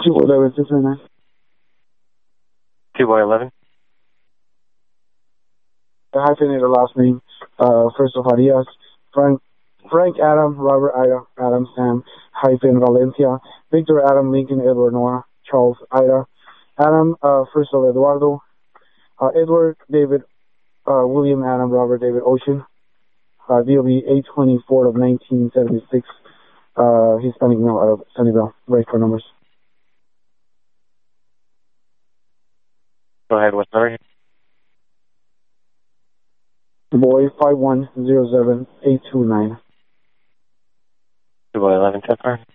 211-699. 2-11. The hyphenated last name, first of Arias, Frank Adam, Robert Ida, Adam Sam, hyphen Valencia, Victor Adam, Lincoln Edward Noah, Charles Ida, Adam, first of Eduardo, Edward David, William Adam, Robert David Ocean, DOB 824 of 1976, Hispanic male out of Sunnyvale, right for numbers. Go ahead, what's the number? Boy 5107829. 2-11, 10-4.